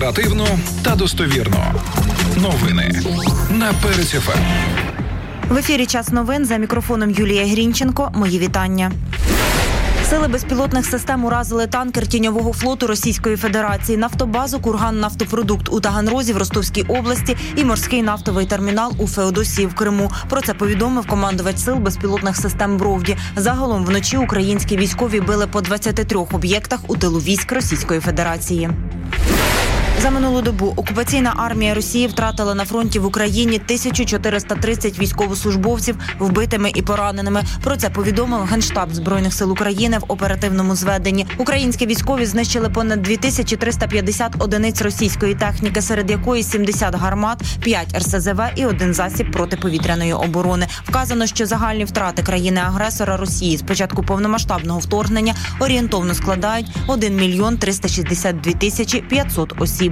Оперативно та достовірно. Новини на Перець ФМ. В ефірі «Час новин», за мікрофоном Юлія Грінченко. Мої вітання. Сили безпілотних систем уразили танкер тіньового флоту Російської Федерації, нафтобазу «Курганнафтопродукт» у Таганрозі в Ростовській області і морський нафтовий термінал у Феодосії в Криму. Про це повідомив командувач сил безпілотних систем Бровді. Загалом вночі українські військові били по 23 об'єктах у тилу військ Російської Федерації. За минулу добу окупаційна армія Росії втратила на фронті в Україні 1430 військовослужбовців вбитими і пораненими. Про це повідомив Генштаб Збройних сил України в оперативному зведенні. Українські військові знищили понад 2350 одиниць російської техніки, серед якої 70 гармат, 5 РСЗВ і 1 засіб протиповітряної оборони. Вказано, що загальні втрати країни-агресора Росії з початку повномасштабного вторгнення орієнтовно складають 1 мільйон 362 тисячі 500 осіб.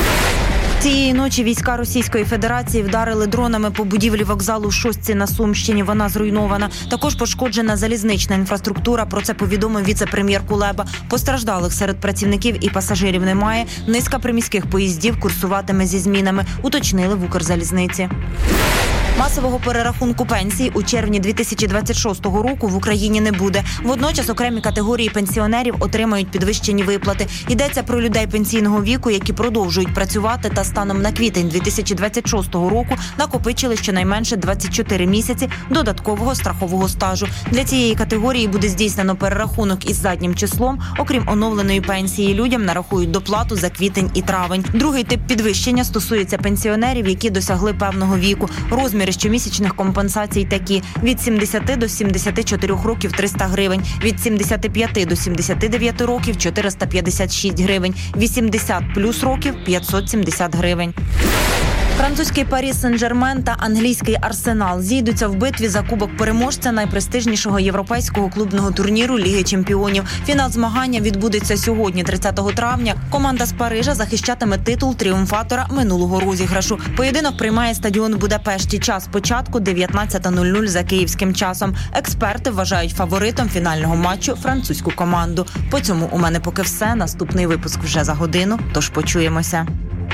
Цієї ночі війська Російської Федерації вдарили дронами по будівлі вокзалу в Шостці на Сумщині. Вона зруйнована. Також пошкоджена залізнична інфраструктура. Про це повідомив віце-прем'єр Кулеба. Постраждалих серед працівників і пасажирів немає. Низка приміських поїздів курсуватиме зі змінами, уточнили в Укрзалізниці. Масового перерахунку пенсій у червні 2026 року в Україні не буде. Водночас окремі категорії пенсіонерів отримають підвищені виплати. Йдеться про людей пенсійного віку, які продовжують працювати та станом на квітень 2026 року накопичили щонайменше 24 місяці додаткового страхового стажу. Для цієї категорії буде здійснено перерахунок із заднім числом. Окрім оновленої пенсії, людям нарахують доплату за квітень і травень. Другий тип підвищення стосується пенсіонерів, які досягли певного віку. Розміри щомісячних компенсацій такі: від 70 до 74 років – 300 гривень, від 75 до 79 років – 456 гривень, 80 плюс років – 570 гривень. Французький Парі Сен-Жермен та англійський Арсенал зійдуться в битві за кубок переможця найпрестижнішого європейського клубного турніру Ліги чемпіонів. Фінал змагання відбудеться сьогодні, 30 травня. Команда з Парижа захищатиме титул тріумфатора минулого розіграшу. Поєдинок приймає стадіон в Будапешті. Час початку 19:00 за київським часом. Експерти вважають фаворитом фінального матчу французьку команду. По цьому у мене поки все. Наступний випуск вже за годину, тож почуємося.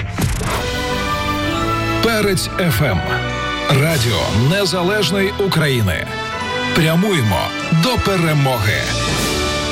Перець ФМ. Радіо Незалежної України. Прямуємо до перемоги.